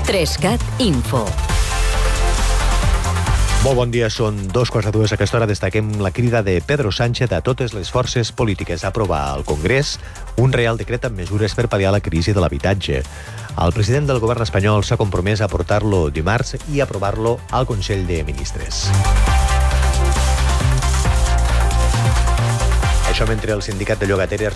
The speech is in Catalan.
3CAT Info. Molt bon dia, són 2:45 a aquesta hora. Destaquem la crida de Pedro Sánchez a totes les forces polítiques a aprovar al Congrés un Reial Decret amb mesures per pal·liar la crisi de l'habitatge. El president del govern espanyol s'ha compromès a portar-lo dimarts i aprovar-lo al Consell de Ministres. Això mentre el sindicat de llogateres